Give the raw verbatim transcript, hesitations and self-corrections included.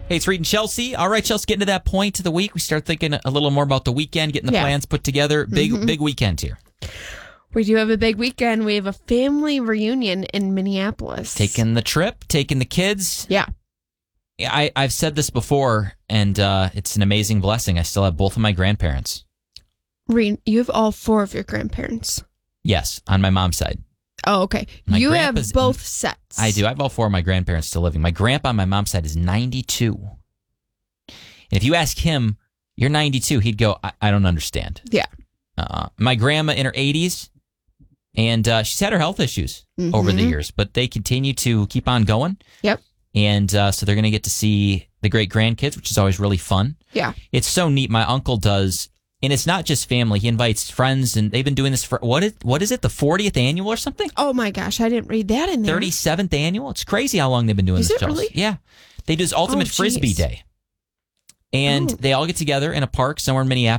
Hey, it's Reed and Chelsea. All right, Chelsea, getting to that point of the week. We start thinking a little more about the weekend, getting the Yeah. plans put together. Big, Mhm. big weekend here. We do have a big weekend. We have a family reunion in Minneapolis. Taking the trip, taking the kids. Yeah. I, I've said this before, and uh, it's an amazing blessing. I still have both of my grandparents. Reed, you have all four of your grandparents. Yes, on my mom's side. Oh, okay. My you have grandpa's- both sets. I do. I have all four of my grandparents still living. My grandpa on my mom's side is ninety-two. And if you ask him, you're ninety-two, he'd go, I, I don't understand. Yeah. Uh, my grandma in her eighties, and uh, she's had her health issues Mhm. over the years, but they continue to keep on going. Yep. And uh, so they're going to get to see the great grandkids, which is always really fun. Yeah. It's so neat. My uncle does, and it's not just family. He invites friends, and they've been doing this for, what is, what is it, the fortieth annual or something? Oh, my gosh. I didn't read that in there. thirty-seventh annual? It's crazy how long they've been doing Is this, it Chelsea. really? Yeah. They do this Ultimate Oh, Frisbee geez. Day. And Oh. they all get together in a park somewhere in Minneapolis.